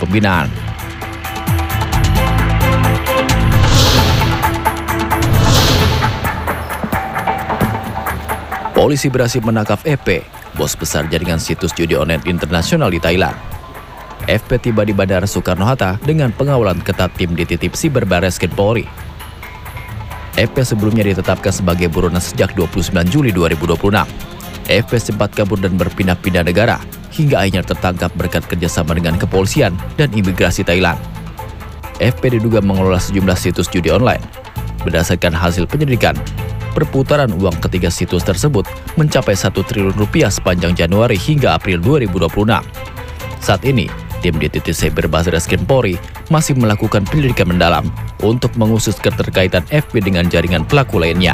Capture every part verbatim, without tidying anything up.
pembinaan. Polisi berhasil menangkap F P, bos besar jaringan situs judi online internasional di Thailand. F P tiba di Bandara Soekarno-Hatta dengan pengawalan ketat tim dititip Siber Barreskrim Polri. F P sebelumnya ditetapkan sebagai buronan sejak dua puluh sembilan Juli dua ribu dua puluh enam. F P sempat kabur dan berpindah-pindah negara, hingga akhirnya tertangkap berkat kerjasama dengan kepolisian dan imigrasi Thailand. F P diduga mengelola sejumlah situs judi online. Berdasarkan hasil penyelidikan, perputaran uang ketiga situs tersebut mencapai satu triliun rupiah sepanjang Januari hingga April dua ribu dua puluh enam. Saat ini, tim dititip Siber Barreskrim Polri masih melakukan penyelidikan mendalam untuk mengusut keterkaitan F P dengan jaringan pelaku lainnya.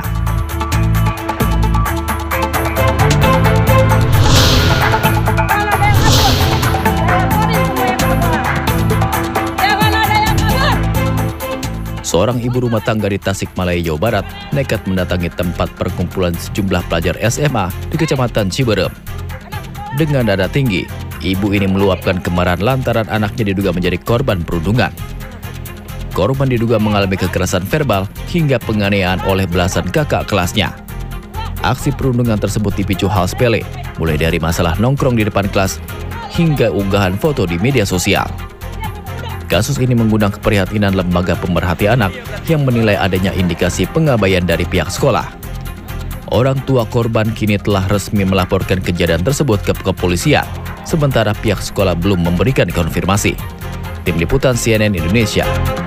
Seorang ibu rumah tangga di Tasikmalaya, Jawa Barat, nekat mendatangi tempat perkumpulan sejumlah pelajar S M A di Kecamatan Ciberem. Dengan nada tinggi, ibu ini meluapkan kemarahan lantaran anaknya diduga menjadi korban perundungan. Korban diduga mengalami kekerasan verbal hingga penganiayaan oleh belasan kakak kelasnya. Aksi perundungan tersebut dipicu hal sepele, mulai dari masalah nongkrong di depan kelas hingga unggahan foto di media sosial. Kasus ini mengundang keprihatinan lembaga pemerhati anak yang menilai adanya indikasi pengabaian dari pihak sekolah. Orang tua korban kini telah resmi melaporkan kejadian tersebut ke kepolisian, sementara pihak sekolah belum memberikan konfirmasi. Tim Liputan C N N Indonesia.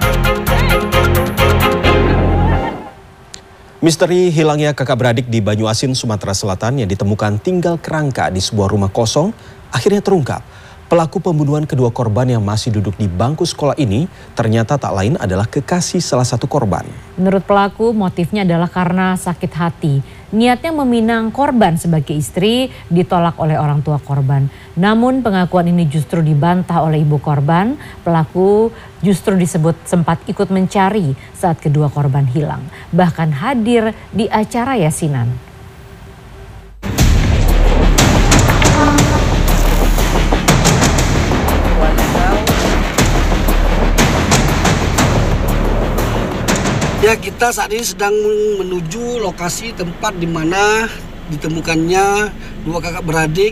Misteri hilangnya kakak beradik di Banyuasin, Sumatera Selatan yang ditemukan tinggal kerangka di sebuah rumah kosong akhirnya terungkap. Pelaku pembunuhan kedua korban yang masih duduk di bangku sekolah ini ternyata tak lain adalah kekasih salah satu korban. Menurut pelaku, motifnya adalah karena sakit hati. Niatnya meminang korban sebagai istri ditolak oleh orang tua korban. Namun pengakuan ini justru dibantah oleh ibu korban. Pelaku justru disebut sempat ikut mencari saat kedua korban hilang. Bahkan hadir di acara yasinan. Ya, kita saat ini sedang menuju lokasi tempat di mana ditemukannya dua kakak beradik.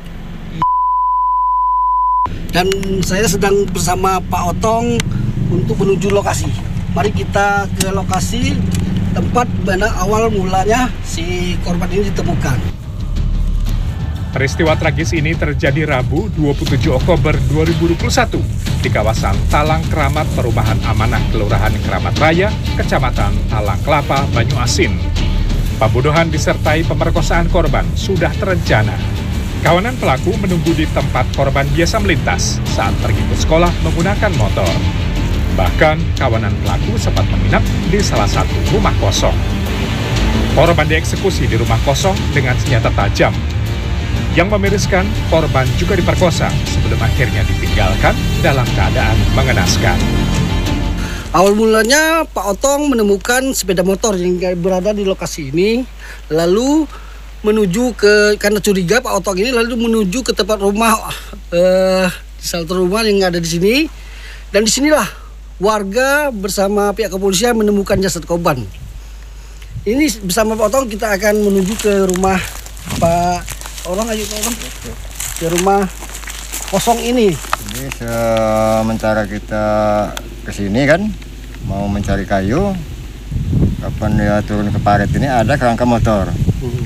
Dan saya sedang bersama Pak Otong untuk menuju lokasi. Mari kita ke lokasi tempat mana awal mulanya si korban ini ditemukan. Peristiwa tragis ini terjadi Rabu dua puluh tujuh Oktober dua ribu dua puluh satu di kawasan Talang Keramat, Perumahan Amanah, Kelurahan Keramat Raya, Kecamatan Talang Kelapa, Banyuasin. Pembunuhan disertai pemerkosaan korban sudah terencana. Kawanan pelaku menunggu di tempat korban biasa melintas saat pergi ke sekolah menggunakan motor. Bahkan kawanan pelaku sempat menginap di salah satu rumah kosong. Korban dieksekusi di rumah kosong dengan senjata tajam. Yang memiriskan, korban juga diperkosa sebelum akhirnya ditinggalkan dalam keadaan mengenaskan. Awal mulanya Pak Otong menemukan sepeda motor yang berada di lokasi ini, lalu menuju ke, karena curiga Pak Otong ini lalu menuju ke tempat rumah, eh, di salah satu rumah yang ada di sini, dan disinilah warga bersama pihak kepolisian menemukan jasad korban. Ini bersama Pak Otong kita akan menuju ke rumah Pak Orang aja orang ke rumah kosong ini. Jadi sementara kita kesini kan mau mencari kayu, kapan dia turun ke parit ini ada kerangka motor. Hmm.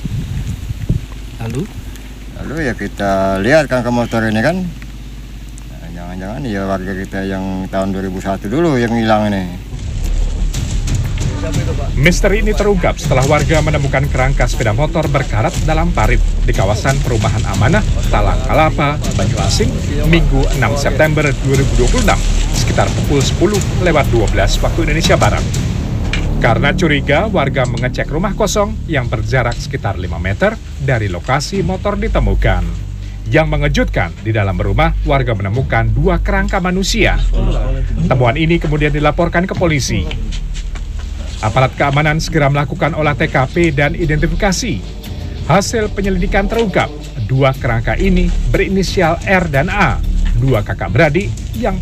Lalu? Lalu ya kita lihat kerangka motor ini kan, jangan-jangan ya warga kita yang tahun dua ribu satu dulu yang hilang ini. Misteri ini terungkap setelah warga menemukan kerangka sepeda motor berkarat dalam parit di kawasan Perumahan Amanah, Talang Kelapa, Banyuasin, Minggu enam September dua ribu dua puluh enam, sekitar pukul sepuluh lewat dua belas waktu Indonesia Barat. Karena curiga, warga mengecek rumah kosong yang berjarak sekitar lima meter dari lokasi motor ditemukan. Yang mengejutkan, di dalam rumah warga menemukan dua kerangka manusia. Temuan ini kemudian dilaporkan ke polisi. Aparat keamanan segera melakukan olah T K P dan identifikasi. Hasil penyelidikan terungkap, dua kerangka ini berinisial R dan A, dua kakak beradik yang